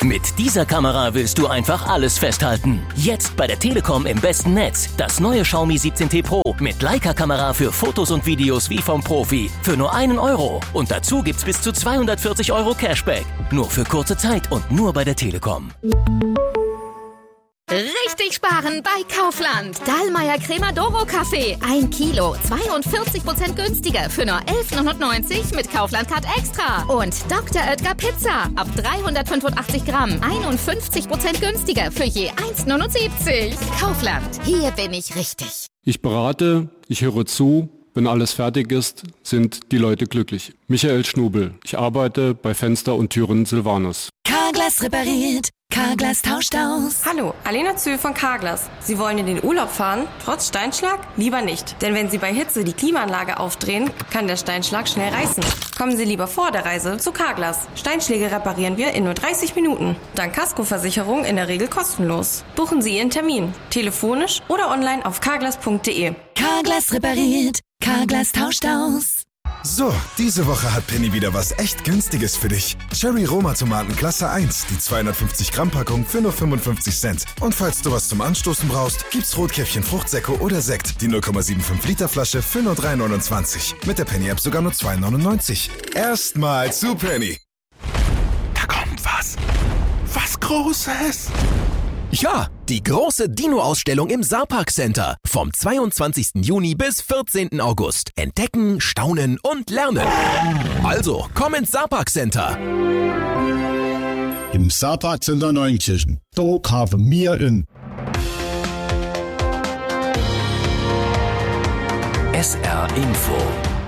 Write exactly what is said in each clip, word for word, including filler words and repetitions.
Mit dieser Kamera willst du einfach alles festhalten. Jetzt bei der Telekom im besten Netz. Das neue Xiaomi siebzehn T Pro mit Leica-Kamera für Fotos und Videos wie vom Profi. Für nur einen Euro. Und dazu gibt's bis zu zweihundertvierzig Euro Cashback. Nur für kurze Zeit und nur bei der Telekom. Richtig sparen bei Kaufland. Dallmayr Crema Doro Kaffee. Ein Kilo. zweiundvierzig Prozent günstiger für nur elf neunundneunzig mit Kaufland Card Extra. Und Doktor Oetker Pizza. Ab dreihundertfünfundachtzig Gramm. einundfünfzig Prozent günstiger für je eins neunundsiebzig. Kaufland. Hier bin ich richtig. Ich berate, ich höre zu. Wenn alles fertig ist, sind die Leute glücklich. Michael Schnubel. Ich arbeite bei Fenster und Türen Silvanus. Carglass repariert. Carglass tauscht aus. Hallo, Alena Zühl von Carglass. Sie wollen in den Urlaub fahren? Trotz Steinschlag? Lieber nicht. Denn wenn Sie bei Hitze die Klimaanlage aufdrehen, kann der Steinschlag schnell reißen. Kommen Sie lieber vor der Reise zu Carglass. Steinschläge reparieren wir in nur dreißig Minuten. Dank Kaskoversicherung in der Regel kostenlos. Buchen Sie Ihren Termin. Telefonisch oder online auf carglass punkt de. Carglass repariert. Carglass tauscht aus. So, diese Woche hat Penny wieder was echt Günstiges für dich. Cherry Roma Tomaten Klasse eins, die zweihundertfünfzig Gramm Packung für nur fünfundfünfzig Cent. Und falls du was zum Anstoßen brauchst, gibt's Rotkäppchen Fruchtsäcke oder Sekt, die null Komma fünfundsiebzig Liter Flasche für nur drei neunundzwanzig. Mit der Penny App sogar nur zwei neunundneunzig. Erstmal zu Penny. Da kommt was. Was Großes. Ja, die große Dino-Ausstellung im Saarpark Center. Vom zweiundzwanzigsten Juni bis vierzehnten August. Entdecken, staunen und lernen. Also, komm ins Saarpark Center. Im Saarpark Center Neunkirchen. Da kaufen wir in. S R Info.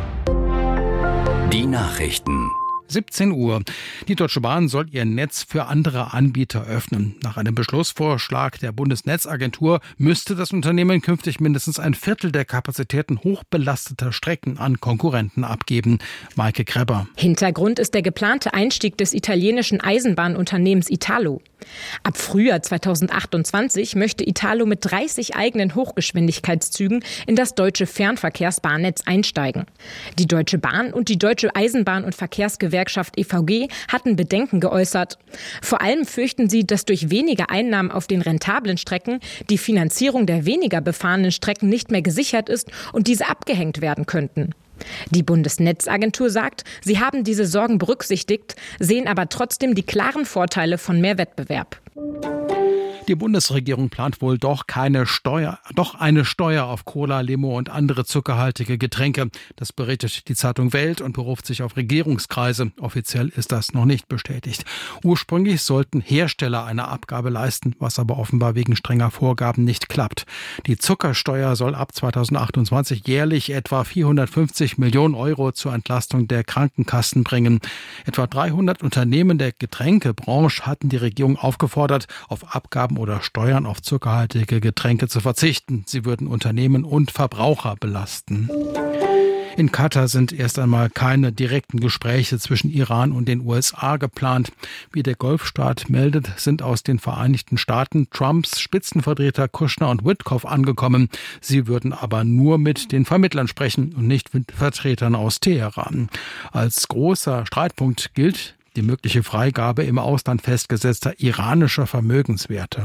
Die Nachrichten. siebzehn Uhr. Die Deutsche Bahn soll ihr Netz für andere Anbieter öffnen. Nach einem Beschlussvorschlag der Bundesnetzagentur müsste das Unternehmen künftig mindestens ein Viertel der Kapazitäten hochbelasteter Strecken an Konkurrenten abgeben. Maike Kreber. Hintergrund ist der geplante Einstieg des italienischen Eisenbahnunternehmens Italo. Ab Frühjahr zweitausendachtundzwanzig möchte Italo mit dreißig eigenen Hochgeschwindigkeitszügen in das deutsche Fernverkehrsbahnnetz einsteigen. Die Deutsche Bahn und die Deutsche Eisenbahn- und Verkehrsgewerkschaft E V G hatten Bedenken geäußert. Vor allem fürchten sie, dass durch weniger Einnahmen auf den rentablen Strecken die Finanzierung der weniger befahrenen Strecken nicht mehr gesichert ist und diese abgehängt werden könnten. Die Bundesnetzagentur sagt, sie haben diese Sorgen berücksichtigt, sehen aber trotzdem die klaren Vorteile von mehr Wettbewerb. Die Bundesregierung plant wohl doch keine Steuer, doch eine Steuer auf Cola, Limo und andere zuckerhaltige Getränke. Das berichtet die Zeitung Welt und beruft sich auf Regierungskreise. Offiziell ist das noch nicht bestätigt. Ursprünglich sollten Hersteller eine Abgabe leisten, was aber offenbar wegen strenger Vorgaben nicht klappt. Die Zuckersteuer soll ab zweitausendachtundzwanzig jährlich etwa vierhundertfünfzig Millionen Euro zur Entlastung der Krankenkassen bringen. Etwa dreihundert Unternehmen der Getränkebranche hatten die Regierung aufgefordert, auf Abgaben oder Steuern auf zuckerhaltige Getränke zu verzichten. Sie würden Unternehmen und Verbraucher belasten. In Katar sind erst einmal keine direkten Gespräche zwischen Iran und den U S A geplant. Wie der Golfstaat meldet, sind aus den Vereinigten Staaten Trumps Spitzenvertreter Kushner und Witkoff angekommen. Sie würden aber nur mit den Vermittlern sprechen und nicht mit Vertretern aus Teheran. Als großer Streitpunkt gilt die mögliche Freigabe im Ausland festgesetzter iranischer Vermögenswerte.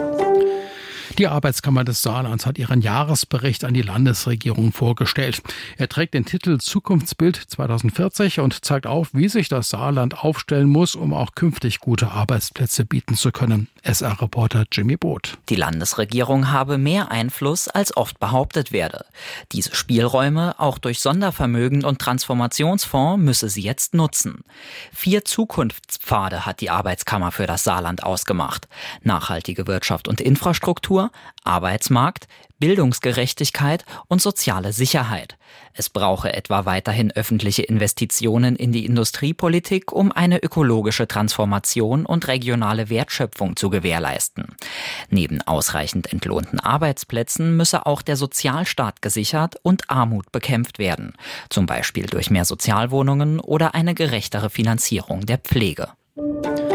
Die Arbeitskammer des Saarlands hat ihren Jahresbericht an die Landesregierung vorgestellt. Er trägt den Titel Zukunftsbild zweitausendvierzig und zeigt auf, wie sich das Saarland aufstellen muss, um auch künftig gute Arbeitsplätze bieten zu können. S R-Reporter Jimmy Both. Die Landesregierung habe mehr Einfluss, als oft behauptet werde. Diese Spielräume, auch durch Sondervermögen und Transformationsfonds, müsse sie jetzt nutzen. Vier Zukunftspfade hat die Arbeitskammer für das Saarland ausgemacht. Nachhaltige Wirtschaft und Infrastruktur, Arbeitsmarkt, Bildungsgerechtigkeit und soziale Sicherheit. Es brauche etwa weiterhin öffentliche Investitionen in die Industriepolitik, um eine ökologische Transformation und regionale Wertschöpfung zu gewährleisten. Neben ausreichend entlohnten Arbeitsplätzen müsse auch der Sozialstaat gesichert und Armut bekämpft werden, zum Beispiel durch mehr Sozialwohnungen oder eine gerechtere Finanzierung der Pflege.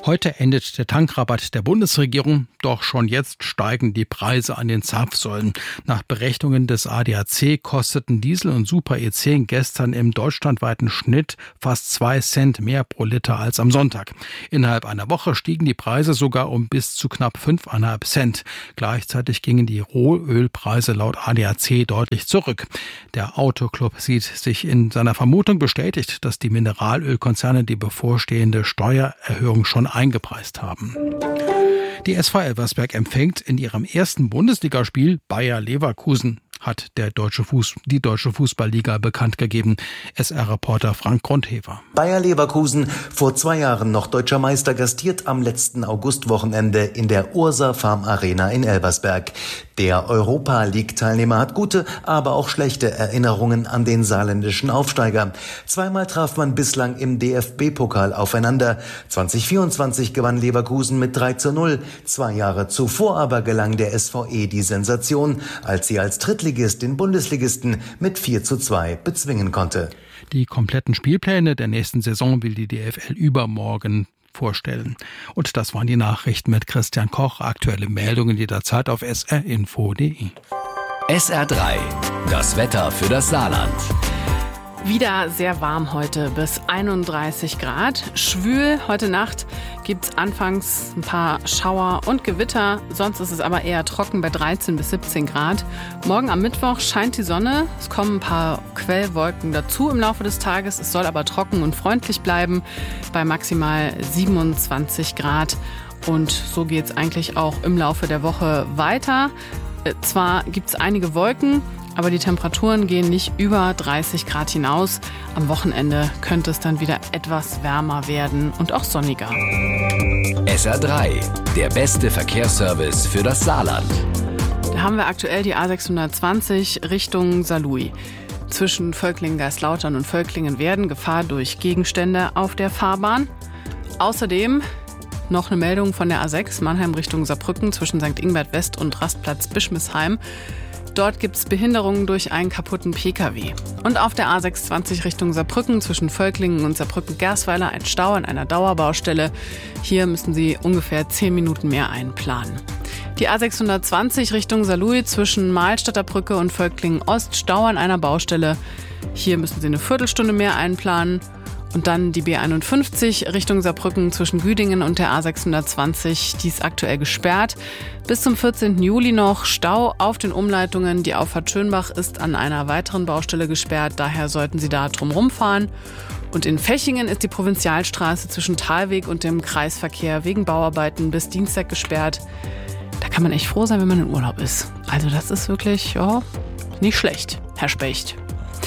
Heute endet der Tankrabatt der Bundesregierung, doch schon jetzt steigen die Preise an den Zapfsäulen. Nach Berechnungen des A D A C kosteten Diesel und Super E zehn gestern im deutschlandweiten Schnitt fast zwei Cent mehr pro Liter als am Sonntag. Innerhalb einer Woche stiegen die Preise sogar um bis zu knapp fünf Komma fünf Cent. Gleichzeitig gingen die Rohölpreise laut A D A C deutlich zurück. Der Autoclub sieht sich in seiner Vermutung bestätigt, dass die Mineralölkonzerne die bevorstehende Steuererhöhung schon eingepreist haben. Die S V Elversberg empfängt in ihrem ersten Bundesligaspiel Bayer Leverkusen, hat der deutsche Fuß, die Deutsche Fußballliga bekannt gegeben. S R-Reporter Frank Grundhefer. Bayer Leverkusen, vor zwei Jahren noch deutscher Meister, gastiert am letzten Augustwochenende in der Ursa Farm Arena in Elversberg. Der Europa-League-Teilnehmer hat gute, aber auch schlechte Erinnerungen an den saarländischen Aufsteiger. Zweimal traf man bislang im D F B-Pokal aufeinander. zwanzig vierundzwanzig gewann Leverkusen mit drei zu null. Zwei Jahre zuvor aber gelang der S V E die Sensation, als sie als Drittligist den Bundesligisten mit vier zu zwei bezwingen konnte. Die kompletten Spielpläne der nächsten Saison will die D F L übermorgen vorstellen. Und das waren die Nachrichten mit Christian Koch. Aktuelle Meldungen jederzeit auf s r info punkt d e. S R drei, das Wetter für das Saarland. Wieder sehr warm heute, bis einunddreißig Grad. Schwül, heute Nacht gibt es anfangs ein paar Schauer und Gewitter. Sonst ist es aber eher trocken bei dreizehn bis siebzehn Grad. Morgen am Mittwoch scheint die Sonne. Es kommen ein paar Quellwolken dazu im Laufe des Tages. Es soll aber trocken und freundlich bleiben bei maximal siebenundzwanzig Grad. Und so geht es eigentlich auch im Laufe der Woche weiter. Zwar gibt es einige Wolken, aber die Temperaturen gehen nicht über dreißig Grad hinaus. Am Wochenende könnte es dann wieder etwas wärmer werden und auch sonniger. S R drei, der beste Verkehrsservice für das Saarland. Da haben wir aktuell die A sechshundertzwanzig Richtung Saarlouis. Zwischen Völklingen-Geistlautern und Völklingen-Werden Gefahr durch Gegenstände auf der Fahrbahn. Außerdem noch eine Meldung von der A sechs Mannheim Richtung Saarbrücken zwischen Sankt Ingbert West und Rastplatz Bischmisheim. Dort gibt es Behinderungen durch einen kaputten P K W. Und auf der A sechshundertzwanzig Richtung Saarbrücken zwischen Völklingen und Saarbrücken-Gersweiler ein Stau an einer Dauerbaustelle. Hier müssen Sie ungefähr zehn Minuten mehr einplanen. Die A sechshundertzwanzig Richtung Saarlouis zwischen Mahlstadter Brücke und Völklingen-Ost Stau an einer Baustelle. Hier müssen Sie eine Viertelstunde mehr einplanen. Und dann die B einundfünfzig Richtung Saarbrücken zwischen Güdingen und der A sechshundertzwanzig, die ist aktuell gesperrt. Bis zum vierzehnten Juli noch Stau auf den Umleitungen. Die Auffahrt Schönbach ist an einer weiteren Baustelle gesperrt, daher sollten Sie da drum rumfahren. Und in Fechingen ist die Provinzialstraße zwischen Thalweg und dem Kreisverkehr wegen Bauarbeiten bis Dienstag gesperrt. Da kann man echt froh sein, wenn man in Urlaub ist. Also das ist wirklich, ja, nicht schlecht, Herr Specht.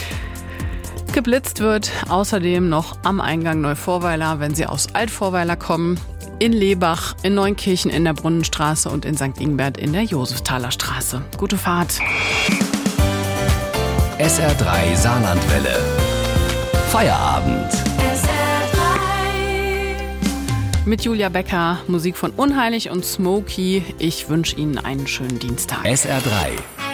Geblitzt wird außerdem noch am Eingang Neuvorweiler, wenn Sie aus Altvorweiler kommen, in Lebach, in Neunkirchen in der Brunnenstraße und in Sankt Ingbert in der Josefsthaler Straße. Gute Fahrt. S R drei Saarlandwelle. Feierabend. S R drei. Mit Julia Becker, Musik von Unheilig und Smokey. Ich wünsche Ihnen einen schönen Dienstag. S R drei.